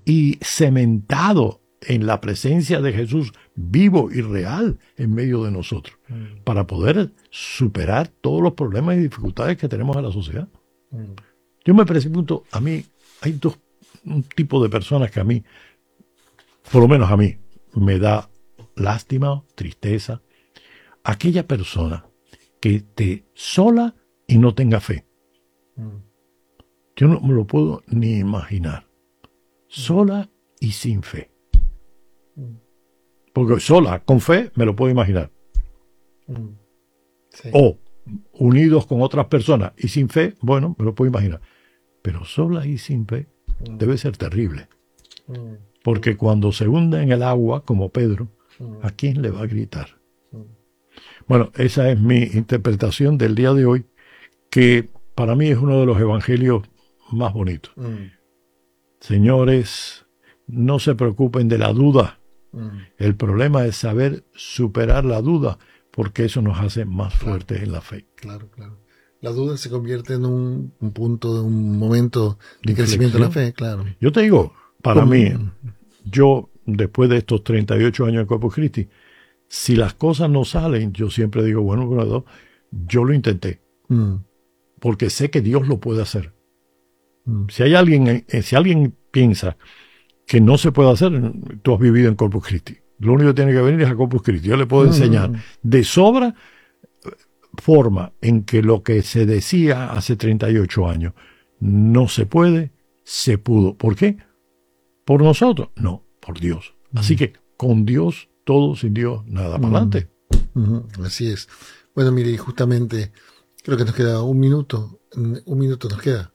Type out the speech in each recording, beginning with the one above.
y cementado en la presencia de Jesús vivo y real en medio de nosotros, para poder superar todos los problemas y dificultades que tenemos en la sociedad. Yo me pregunto, a mí, hay un tipo de personas que a mí, por lo menos a mí, me da lástima, tristeza. Aquella persona que esté sola y no tenga fe. Yo no me lo puedo ni imaginar. Sola y sin fe. Porque sola, con fe, me lo puedo imaginar. Sí. O unidos con otras personas y sin fe, bueno, me lo puedo imaginar. Pero sola y sin fe debe ser terrible. Porque cuando se hunda en el agua, como Pedro, ¿a quién le va a gritar? Bueno, esa es mi interpretación del día de hoy, que para mí es uno de los evangelios más bonitos. Señores, no se preocupen de la duda. El problema es saber superar la duda, porque eso nos hace más fuertes en la fe. Claro. La duda se convierte en un punto, un momento de crecimiento de la fe, claro. Yo te digo, para mí, yo después de estos 38 años de Corpus Christi, si las cosas no salen, yo siempre digo, bueno, yo lo intenté. Porque sé que Dios lo puede hacer. Si alguien piensa que no se puede hacer, tú has vivido en Corpus Christi. Lo único que tiene que venir es a Corpus Christi. Yo le puedo enseñar de sobra forma en que lo que se decía hace 38 años no se puede, se pudo. ¿Por qué? ¿Por nosotros? No, por Dios. Así que con Dios todo, sin Dios nada. Para adelante. Así es. Bueno, mire, y justamente creo que nos queda un minuto nos queda.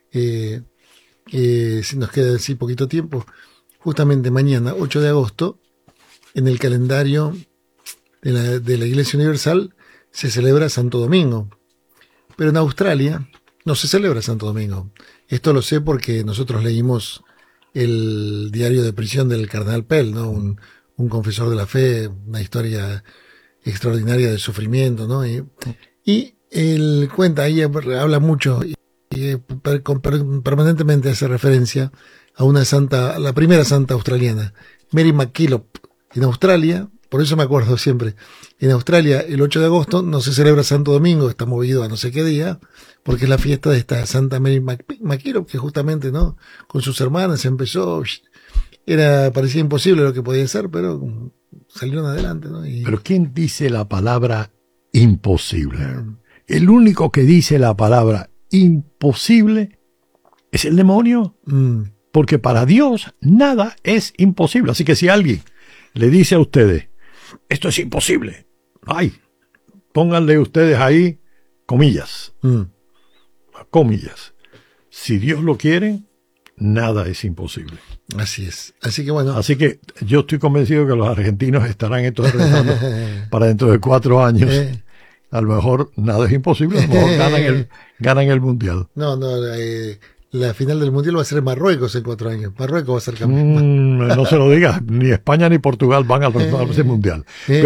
Si nos queda así poquito tiempo, justamente mañana, 8 de agosto, en el calendario de la Iglesia Universal se celebra Santo Domingo. Pero en Australia no se celebra Santo Domingo. Esto lo sé porque nosotros leímos el diario de prisión del cardenal Pell, ¿no? Un confesor de la fe, una historia extraordinaria de sufrimiento, ¿no? Y él cuenta, ahí habla mucho y permanentemente hace referencia a una santa, la primera santa australiana, Mary MacKillop. En Australia, por eso me acuerdo siempre, en Australia el 8 de agosto no se celebra Santo Domingo, está movido a no sé qué día, porque es la fiesta de esta santa Mary MacKillop, que justamente, ¿no? Con sus hermanas empezó, parecía imposible lo que podía hacer, pero salieron adelante, ¿no? Pero ¿quién dice la palabra imposible? El único que dice la palabra imposible es el demonio. Porque para Dios nada es imposible. Así que si alguien le dice a ustedes, esto es imposible, pónganle ustedes ahí comillas. Comillas. Si Dios lo quiere, nada es imposible. Así es. Así que bueno. Así que yo estoy convencido que los argentinos estarán entonces rezando para dentro de 4 años. A lo mejor nada es imposible, a lo mejor ganan el Mundial. No, la final del Mundial va a ser en Marruecos en 4 años. Marruecos va a ser campeón. No se lo digas, ni España ni Portugal van al Mundial.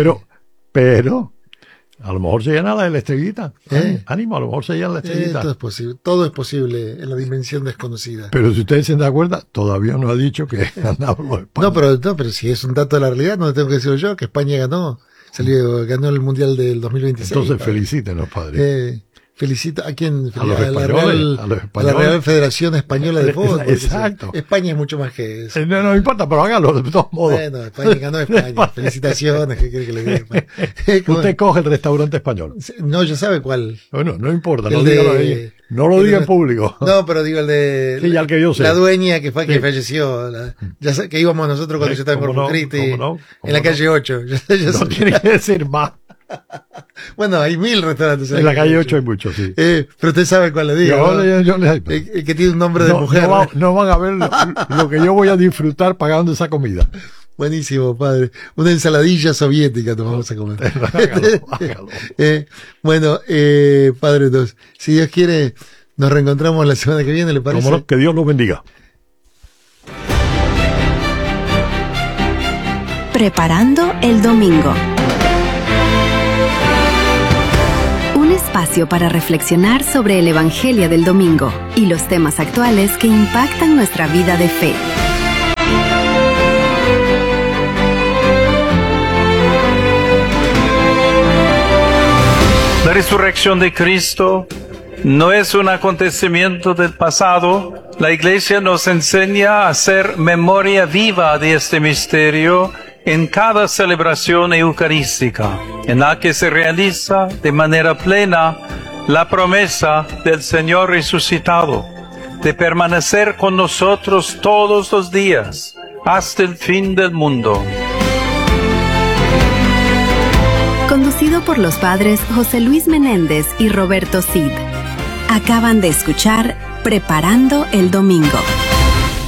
Pero a lo mejor se llena la estrellita. Ánimo, a lo mejor se llena la estrellita. Todo es posible en la dimensión desconocida. Pero si ustedes se dan cuenta, todavía no ha dicho que ganamos España. No, pero si es un dato de la realidad, no tengo que decirlo yo, que España ganó el Mundial del 2026. Entonces felicítenos, padre. Felicita a quién, a los españoles, a la Real Federación Española de Fútbol. Exacto. España es mucho más que eso. No importa, pero hágalo de todos modos. Bueno, España ganó España. Felicitaciones, ¿qué quiere que le diga? Usted coge el restaurante español. No, ya sabe cuál. Bueno, no importa, no lo diga en público. No, pero digo el de sí, ya el que yo sé. La dueña que falleció. Que íbamos nosotros cuando yo estaba en Corpus Christi, en la calle 8. No tiene que decir más. Bueno, hay 1000 restaurantes. En la calle 8 hay muchos, sí. Pero usted sabe cuál le digo. El que tiene un nombre de mujer. No van a ver lo que yo voy a disfrutar pagando esa comida. Buenísimo, padre. Una ensaladilla soviética nos vamos a comer. Hágalo. Bueno, padre, entonces, si Dios quiere, nos reencontramos la semana que viene, ¿le parece? Como no, que Dios los bendiga. Preparando el domingo. Un espacio para reflexionar sobre el Evangelio del domingo y los temas actuales que impactan nuestra vida de fe. resurrección de Cristo no es un acontecimiento del pasado. La Iglesia nos enseña a hacer memoria viva de este misterio en cada celebración eucarística, en la que se realiza de manera plena la promesa del Señor resucitado, de permanecer con nosotros todos los días, hasta el fin del mundo. Conducido por los padres José Luis Menéndez y Roberto Cid. Acaban de escuchar Preparando el Domingo.